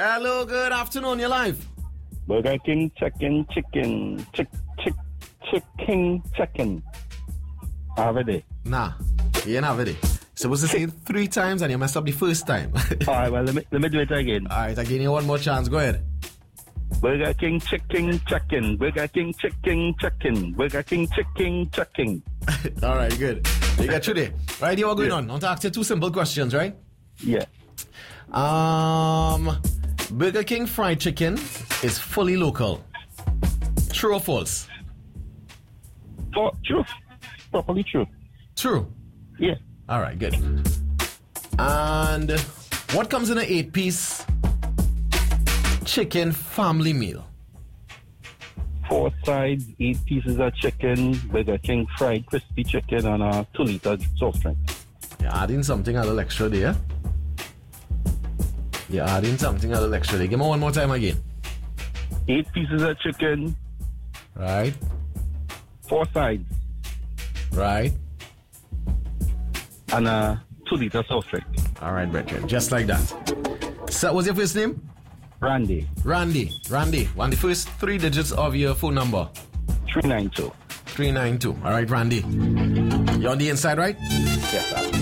Hello, good afternoon. You're live. Burger King chicken. Chicken. I have it. Nah, you ain't have it. Supposed to say it 3 times and you messed up the first time. Alright, well, let me do it again. Alright, I give you one more chance. Go ahead. Burger King chicken. Burger King chicken. Burger King chicken. Alright, good. You got through there. Right, here, what going on? I want to ask you 2 simple questions, right? Yeah. Burger King fried chicken is fully local. True or false? True. Properly true. True. Yeah. Alright, good. And what comes in an 8-piece chicken family meal? 4 sides, 8 pieces of chicken, Burger King fried crispy chicken, and a 2-liter soft drink. You're adding something a little extra there. Give me one more time again. 8 pieces of chicken. Right. 4 sides. Right. And a 2-liter soft drink. Alright, Bridget. Just like that. So, what's your first name? Randy. Randy. And the first 3 digits of your phone number? 392. 392. Alright, Randy. You're on the inside, right? Yes, sir.